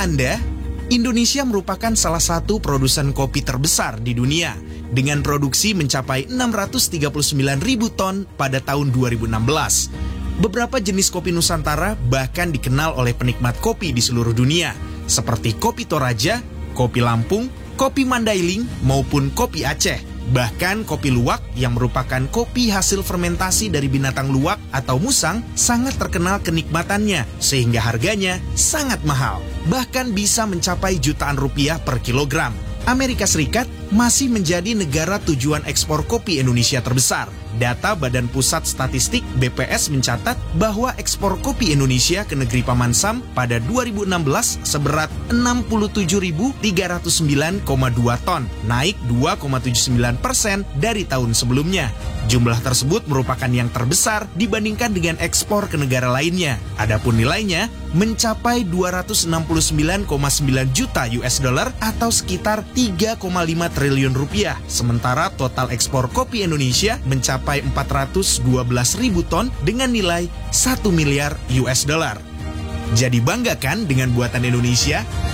Anda, Indonesia merupakan salah satu produsen kopi terbesar di dunia dengan produksi mencapai 639 ribu ton pada tahun 2016. Beberapa jenis kopi Nusantara bahkan dikenal oleh penikmat kopi di seluruh dunia, seperti kopi Toraja, kopi Lampung, kopi Mandailing, maupun kopi Aceh. Bahkan kopi luwak yang merupakan kopi hasil fermentasi dari binatang luwak atau musang sangat terkenal kenikmatannya sehingga harganya sangat mahal. Bahkan bisa mencapai jutaan rupiah per kilogram. Amerika Serikat masih menjadi negara tujuan ekspor kopi Indonesia terbesar. Data Badan Pusat Statistik BPS mencatat bahwa ekspor kopi Indonesia ke negeri Paman Sam pada 2016 seberat 67.309,2 ton, naik 2,79% dari tahun sebelumnya. Jumlah tersebut merupakan yang terbesar dibandingkan dengan ekspor ke negara lainnya. Adapun nilainya mencapai 269,9 juta US dollar atau sekitar 3,5 triliun rupiah. Sementara total ekspor kopi Indonesia mencapai 412 ribu ton dengan nilai 1 miliar US dollar. Jadi bangga kan dengan buatan Indonesia?